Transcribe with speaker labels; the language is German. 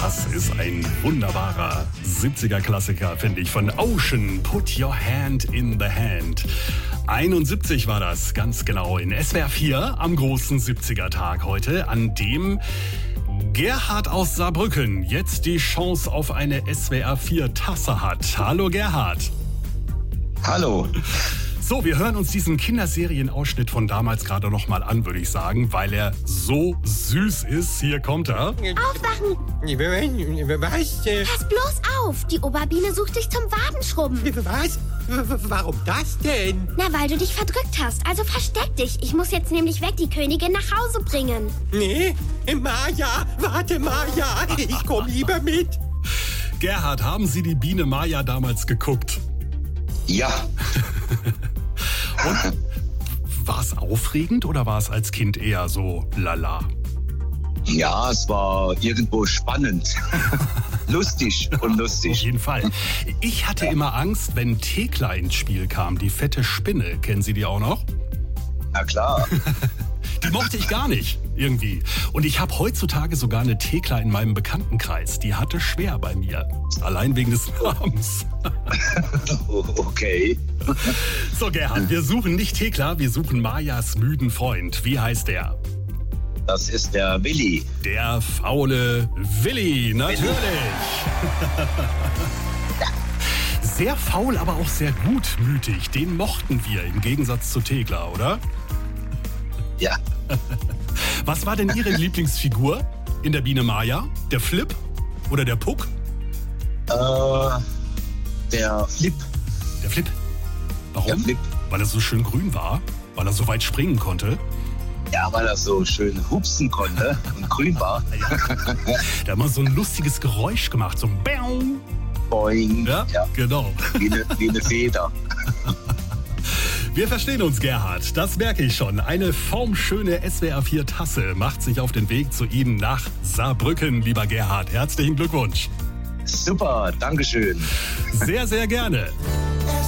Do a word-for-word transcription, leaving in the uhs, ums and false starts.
Speaker 1: Das ist ein wunderbarer siebziger-Klassiker, finde ich, von Ocean. Put your hand in the hand. einundsiebzig war das, ganz genau, in S W R vier am großen siebziger-Tag heute, an dem Gerhard aus Saarbrücken jetzt die Chance auf eine S W R vier Tasse hat. Hallo Gerhard.
Speaker 2: Hallo.
Speaker 1: So, wir hören uns diesen Kinderserienausschnitt von damals gerade noch mal an, würde ich sagen, weil er so süß ist. Hier kommt er.
Speaker 3: Aufwachen!
Speaker 4: Was?
Speaker 3: Pass bloß auf! Die Oberbiene sucht dich zum Wadenschrubben.
Speaker 4: Was? Warum das denn?
Speaker 3: Na, weil du dich verdrückt hast. Also versteck dich. Ich muss jetzt nämlich weg die Königin nach Hause bringen.
Speaker 4: Nee, Maja, warte Maja, ich komm lieber mit.
Speaker 1: Gerhard, haben Sie die Biene Maja damals geguckt?
Speaker 2: Ja.
Speaker 1: Und war es aufregend oder war es als Kind eher so lala?
Speaker 2: Ja, es war irgendwo spannend. Lustig und lustig.
Speaker 1: Auf jeden Fall. Ich hatte immer Angst, wenn Thekla ins Spiel kam, die fette Spinne. Kennen Sie die auch noch?
Speaker 2: Na klar.
Speaker 1: Die mochte ich gar nicht, irgendwie. Und ich habe heutzutage sogar eine Thekla in meinem Bekanntenkreis. Die hatte schwer bei mir. Allein wegen des Namens.
Speaker 2: Okay.
Speaker 1: So, Gerhard, wir suchen nicht Thekla, wir suchen Majas müden Freund. Wie heißt der?
Speaker 2: Das ist der Willi.
Speaker 1: Der faule Willi, natürlich. Sehr faul, aber auch sehr gutmütig. Den mochten wir im Gegensatz zu Thekla, oder?
Speaker 2: Ja.
Speaker 1: Was war denn Ihre Lieblingsfigur in der Biene Maja? Der Flip oder der Puck?
Speaker 2: Äh, der Flip.
Speaker 1: Der Flip. Warum?
Speaker 2: Der Flip.
Speaker 1: Weil er so schön grün war? Weil er so weit springen konnte?
Speaker 2: Ja, weil er so schön hupsen konnte und grün war.
Speaker 1: Ja. Der hat mal so ein lustiges Geräusch gemacht, so ein Bäum.
Speaker 2: Boing.
Speaker 1: Ja,
Speaker 2: Ja.
Speaker 1: genau.
Speaker 2: Wie eine, wie eine Feder.
Speaker 1: Wir verstehen uns, Gerhard. Das merke ich schon. Eine formschöne S W R vier Tasse macht sich auf den Weg zu Ihnen nach Saarbrücken, lieber Gerhard. Herzlichen Glückwunsch.
Speaker 2: Super, Dankeschön.
Speaker 1: Sehr, sehr gerne.